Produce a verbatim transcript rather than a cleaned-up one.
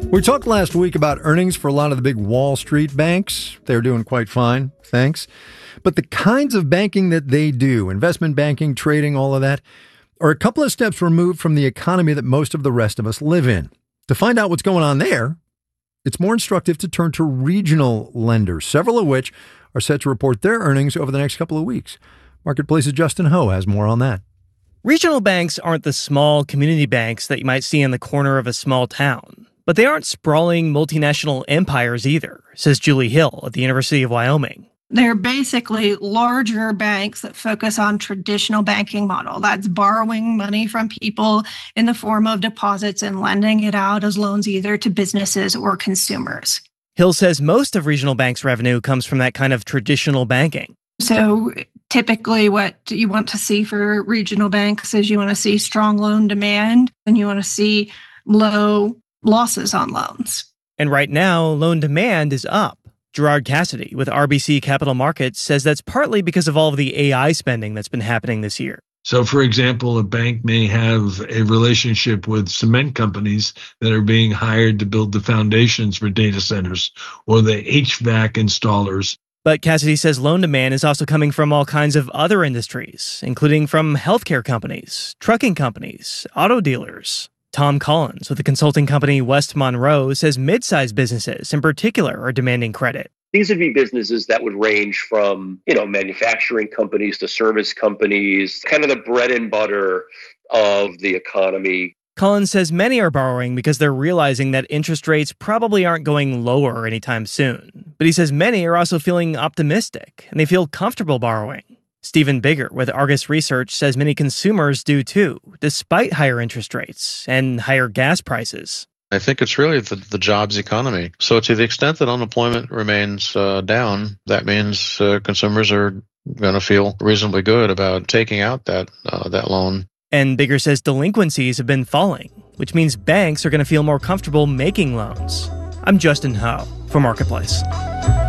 We talked last week about earnings for a lot of the big Wall Street banks. They're doing quite fine, thanks. But the kinds of banking that they do, investment banking, trading, all of that, are a couple of steps removed from the economy that most of the rest of us live in. To find out what's going on there, it's more instructive to turn to regional lenders, several of which are set to report their earnings over the next couple of weeks. Marketplace's Justin Ho has more on that. Regional banks aren't the small community banks that you might see in the corner of a small town. But they aren't sprawling multinational empires either, says Julie Hill at the University of Wyoming. They're basically larger banks that focus on traditional banking model. That's borrowing money from people in the form of deposits and lending it out as loans either to businesses or consumers. Hill says most of regional banks' revenue comes from that kind of traditional banking. So typically what you want to see for regional banks is you want to see strong loan demand and you want to see low losses on loans. And right now, loan demand is up. Gerard Cassidy with R B C Capital Markets says that's partly because of all of the A I spending that's been happening this year. So, for example, a bank may have a relationship with cement companies that are being hired to build the foundations for data centers or the H V A C installers. But Cassidy says loan demand is also coming from all kinds of other industries, including from healthcare companies, trucking companies, auto dealers. Tom Collins with the consulting company West Monroe says mid-sized businesses in particular are demanding credit. These would be businesses that would range from, you know, manufacturing companies to service companies, kind of the bread and butter of the economy. Collins says many are borrowing because they're realizing that interest rates probably aren't going lower anytime soon. But he says many are also feeling optimistic and they feel comfortable borrowing. Stephen Bigger with Argus Research says many consumers do too, despite higher interest rates and higher gas prices. I think it's really the, the jobs economy. So to the extent that unemployment remains uh, down, that means uh, consumers are going to feel reasonably good about taking out that uh, that loan. And Bigger says delinquencies have been falling, which means banks are going to feel more comfortable making loans. I'm Justin Ho for Marketplace.